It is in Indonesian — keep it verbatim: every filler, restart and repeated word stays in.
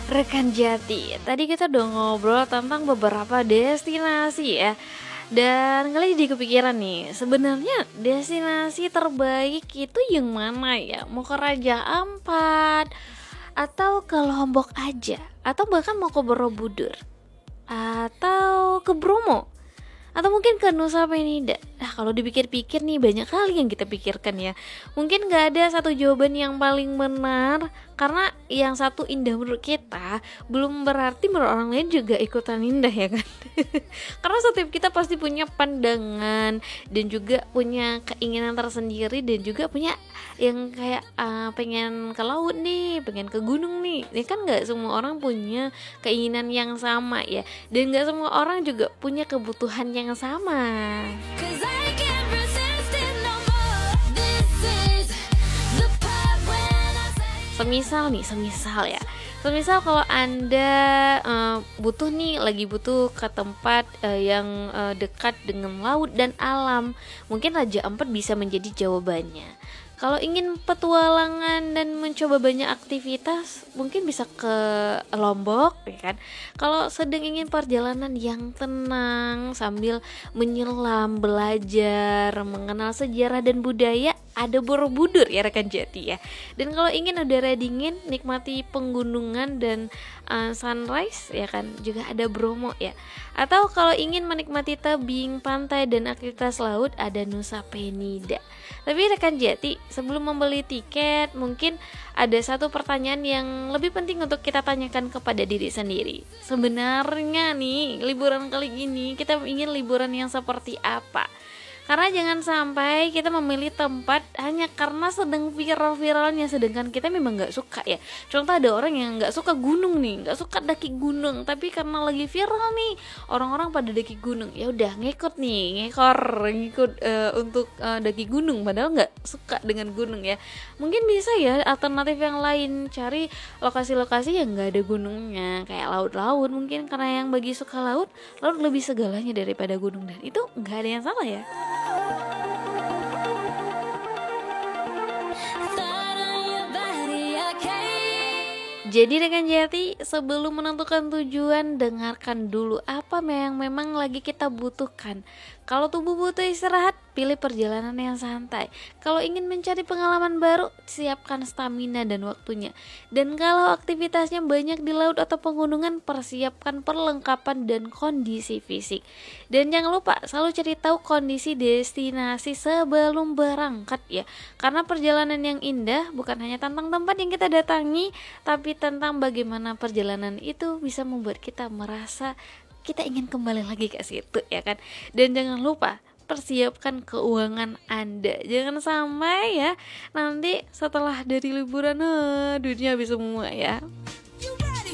Rekan Jati, tadi kita udah ngobrol tentang beberapa destinasi ya. Dan kali jadi kepikiran nih, sebenarnya destinasi terbaik itu yang mana ya? Mau ke Raja Ampat atau ke Lombok aja? Atau bahkan mau ke Borobudur? Atau ke Bromo? Atau mungkin ke Nusa Penida. Nah, kalau dipikir-pikir nih banyak kali yang kita pikirkan ya. Mungkin gak ada satu jawaban yang paling benar, karena yang satu indah menurut kita belum berarti menurut orang lain juga ikutan indah ya kan. Karena setiap kita pasti punya pandangan dan juga punya keinginan tersendiri, dan juga punya yang kayak uh, pengen ke laut nih, pengen ke gunung nih. Ya kan gak semua orang punya keinginan yang sama ya, dan gak semua orang juga punya kebutuhan yang sama. Semisal nih, semisal ya Semisal kalau Anda uh, butuh nih, lagi butuh ke tempat uh, yang uh, dekat dengan laut dan alam, mungkin Raja Ampat bisa menjadi jawabannya. Kalau ingin petualangan dan mencoba banyak aktivitas, mungkin bisa ke Lombok, ya kan? Kalau sedang ingin perjalanan yang tenang sambil menyelam, belajar, mengenal sejarah dan budaya, ada Borobudur ya rekan Jati ya. Dan kalau ingin udara dingin, nikmati penggunungan dan uh, sunrise ya kan, juga ada Bromo ya. Atau kalau ingin menikmati tebing, pantai dan aktivitas laut, ada Nusa Penida. Tapi rekan Jati, sebelum membeli tiket, mungkin ada satu pertanyaan yang lebih penting untuk kita tanyakan kepada diri sendiri. Sebenarnya nih, liburan kali ini kita ingin liburan yang seperti apa? Karena jangan sampai kita memilih tempat hanya karena sedang viral-viralnya, sedangkan kita memang gak suka ya. Contoh, ada orang yang gak suka gunung nih, gak suka daki gunung, tapi karena lagi viral nih, orang-orang pada daki gunung, ya udah ngikut nih, ngekor, ngikut uh, untuk uh, daki gunung, padahal gak suka dengan gunung ya. Mungkin bisa ya alternatif yang lain, cari lokasi-lokasi yang gak ada gunungnya, kayak laut-laut. Mungkin karena yang bagi suka laut, laut lebih segalanya daripada gunung, dan itu gak ada yang salah ya. Jadi rekan Jati, sebelum menentukan tujuan, dengarkan dulu apa yang memang lagi kita butuhkan. Kalau tubuh butuh istirahat, pilih perjalanan yang santai. Kalau ingin mencari pengalaman baru, siapkan stamina dan waktunya. Dan kalau aktivitasnya banyak di laut atau pegunungan, persiapkan perlengkapan dan kondisi fisik. Dan jangan lupa selalu cari tahu kondisi destinasi sebelum berangkat ya. Karena perjalanan yang indah bukan hanya tentang tempat yang kita datangi, tapi tentang bagaimana perjalanan itu bisa membuat kita merasa kita ingin kembali lagi ke situ ya kan. Dan jangan lupa persiapkan keuangan Anda. Jangan sampai ya nanti setelah dari liburan, eh, duitnya habis semua ya.